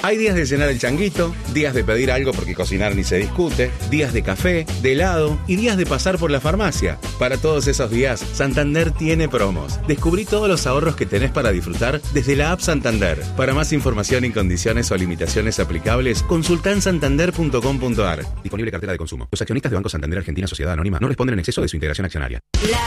Hay días de cenar el changuito, días de pedir algo porque cocinar ni se discute, días de café, de helado y días de pasar por la farmacia. Para todos esos días, Santander tiene promos. Descubrí todos los ahorros que tenés para disfrutar desde la app Santander. Para más información y condiciones o limitaciones aplicables, consultá en santander.com.ar. Disponible cartera de consumo. Los accionistas de Banco Santander Argentina Sociedad Anónima no responden en exceso de su integración accionaria.